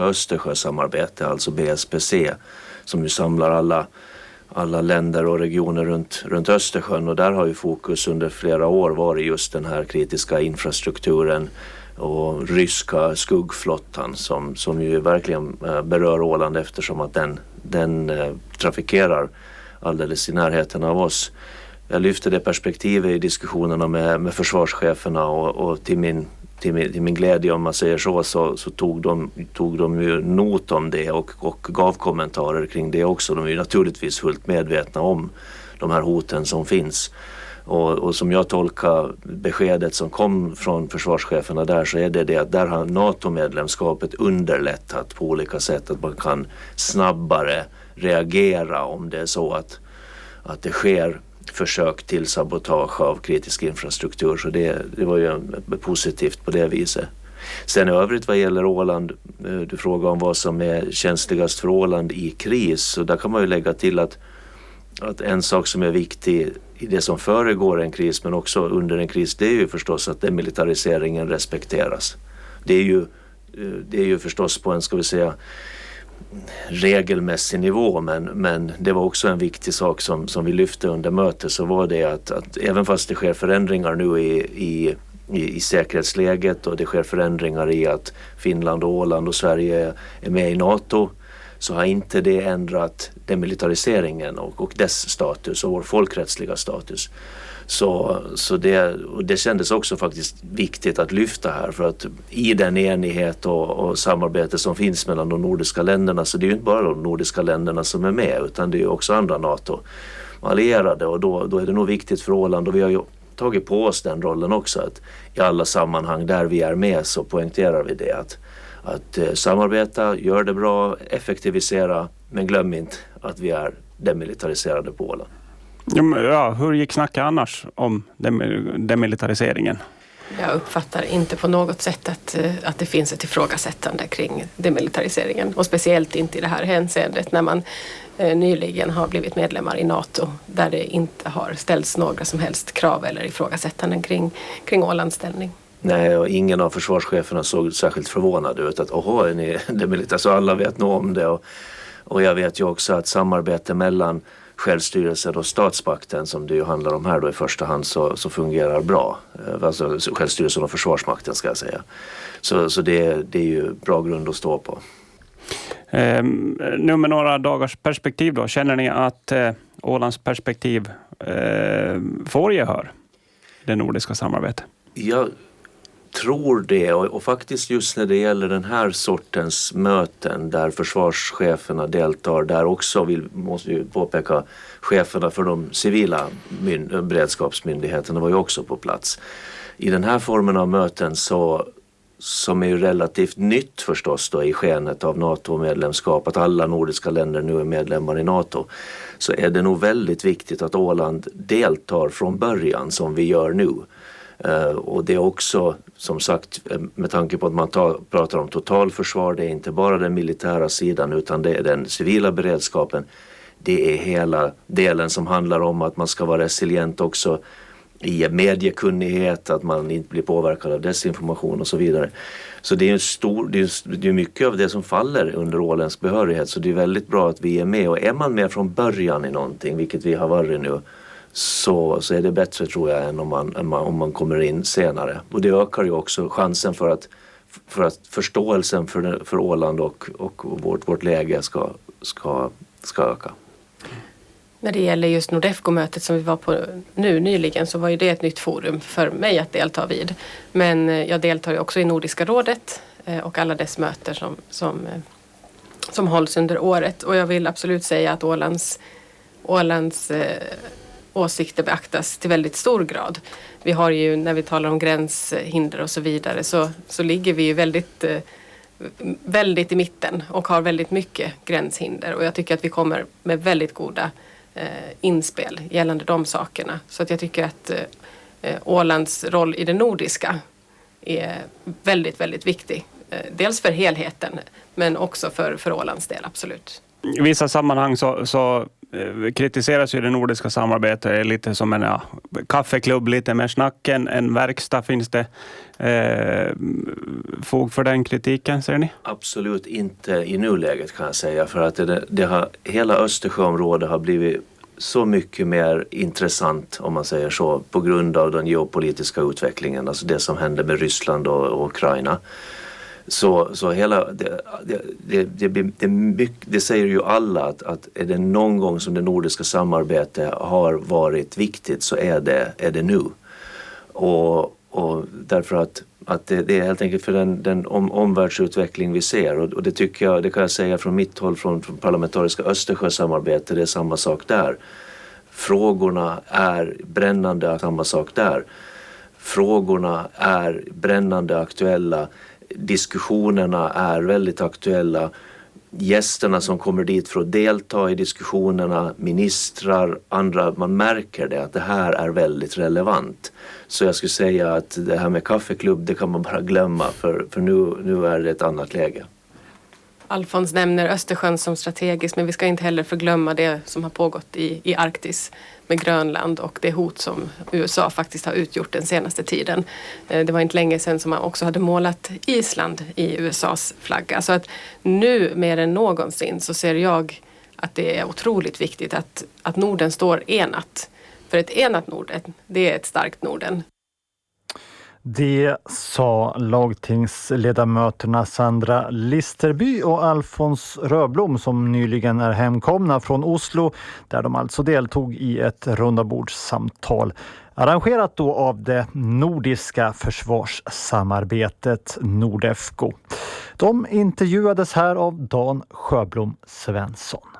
Östersjösamarbete, alltså BSPC, som ju samlar alla länder och regioner runt Östersjön, och där har ju fokus under flera år varit just den här kritiska infrastrukturen och ryska skuggflottan som ju verkligen berör Åland eftersom att den trafikerar alldeles i närheten av oss. Jag lyfte det perspektivet i diskussionerna med försvarscheferna och till min glädje, om man säger så tog de ju not om det och gav kommentarer kring det också. De är ju naturligtvis fullt medvetna om de här hoten som finns. Och som jag tolkar beskedet som kom från försvarscheferna där, så är det att där har NATO-medlemskapet underlättat på olika sätt, att man kan snabbare reagera om det är så att det sker försök till sabotage av kritisk infrastruktur. Så det var ju positivt på det viset. Sen i övrigt vad gäller Åland, du frågar om vad som är känsligast för Åland i kris, så där kan man ju lägga till att en sak som är viktig i det som föregår en kris men också under en kris, det är ju förstås att demilitariseringen respekteras. Det är ju förstås på en, ska vi säga, regelmässig nivå, men det var också en viktig sak som vi lyfte under mötet, så var det att även fast det sker förändringar nu i säkerhetsläget och det sker förändringar i att Finland och Åland och Sverige är med i NATO, så har inte det ändrat demilitariseringen och dess status och vår folkrättsliga status. Så det kändes också faktiskt viktigt att lyfta här, för att i den enighet och samarbete som finns mellan de nordiska länderna, så det är ju inte bara de nordiska länderna som är med, utan det är ju också andra NATO-allierade, och då är det nog viktigt för Åland, och vi har ju tagit på oss den rollen också, att i alla sammanhang där vi är med så poängterar vi det, att samarbeta, gör det bra, effektivisera, men glöm inte att vi är demilitariserade på Åland. Ja, hur gick snacket annars om demilitariseringen? Jag uppfattar inte på något sätt att det finns ett ifrågasättande kring demilitariseringen, och speciellt inte i det här hänseendet när man nyligen har blivit medlemmar i NATO, där det inte har ställts några som helst krav eller ifrågasättanden kring Ålands ställning. Nej, och ingen av försvarscheferna såg särskilt förvånad ut att är ni demilitariserade, så alla vet nog om det, och jag vet ju också att samarbete mellan självstyrelsen och statsmakten, som det ju handlar om här då i första hand, så fungerar bra. Alltså självstyrelsen och försvarsmakten ska jag säga. Så det är ju bra grund att stå på. Nu med några dagars perspektiv då, känner ni att Ålands perspektiv får gehör i det nordiska samarbetet? Jag tror det, och faktiskt just när det gäller den här sortens möten där försvarscheferna deltar, där också måste vi påpeka, cheferna för de civila beredskapsmyndigheterna var ju också på plats. I den här formen av möten som är ju relativt nytt förstås då i skenet av NATO-medlemskap, att alla nordiska länder nu är medlemmar i NATO, så är det nog väldigt viktigt att Åland deltar från början som vi gör nu. Och det är också, som sagt, med tanke på att man pratar om totalförsvar, det är inte bara den militära sidan utan det är den civila beredskapen. Det är hela delen som handlar om att man ska vara resilient också i mediekunnighet, att man inte blir påverkad av desinformation och så vidare. Så det är mycket av det som faller under Ålands behörighet, så det är väldigt bra att vi är med, och är man med från början i någonting, vilket vi har varit nu, så är det bättre tror jag än om man kommer in senare. Och det ökar ju också chansen för att förståelsen för Åland och vårt läge ska öka. När det gäller just Nordefco-mötet som vi var på nyligen, så var ju det ett nytt forum för mig att delta vid. Men jag deltar ju också i Nordiska rådet och alla dess möten som hålls under året. Och jag vill absolut säga att Ålands åsikter beaktas till väldigt stor grad. Vi har ju, när vi talar om gränshinder och så vidare, så ligger vi ju väldigt i mitten och har väldigt mycket gränshinder. Och jag tycker att vi kommer med väldigt goda inspel gällande de sakerna. Så att jag tycker att Ålands roll i det nordiska är väldigt, väldigt viktig. Dels för helheten, men också för Ålands del, absolut. I vissa sammanhang så kritiseras ju det nordiska samarbetet lite som en kaffeklubb, lite mer snack än en verkstad. Finns det fog för den kritiken, ser ni? Absolut inte i nuläget kan jag säga, för att hela Östersjöområdet har blivit så mycket mer intressant, om man säger så, på grund av den geopolitiska utvecklingen, alltså det som hände med Ryssland och Ukraina. Så hela det säger ju alla att är det någon gång som det nordiska samarbetet har varit viktigt, så är det nu. Och därför att det är helt enkelt för den omvärldsutveckling vi ser, och det tycker jag, det kan jag säga från mitt håll, från parlamentariska Östersjösamarbete, det är samma sak där. Frågorna är brännande, samma sak där. Frågorna är brännande aktuella. Diskussionerna är väldigt aktuella. Gästerna som kommer dit för att delta i diskussionerna, ministrar, andra, man märker det, att det här är väldigt relevant. Så jag skulle säga att det här med kaffeklubb, det kan man bara glömma, för nu är det ett annat läge. Alfons nämner Östersjön som strategiskt, men vi ska inte heller förglömma det som har pågått i Arktis med Grönland och det hot som USA faktiskt har utgjort den senaste tiden. Det var inte länge sedan som man också hade målat Island i USAs flagga. Så att nu mer än någonsin så ser jag att det är otroligt viktigt att Norden står enat. För ett enat Norden, det är ett starkt Norden. Det sa lagtingsledamöterna Sandra Listerby och Alfons Röblom, som nyligen är hemkomna från Oslo, där de alltså deltog i ett rundabordssamtal arrangerat då av det nordiska försvarssamarbetet Nordefco. De intervjuades här av Dan Sjöblom Svensson.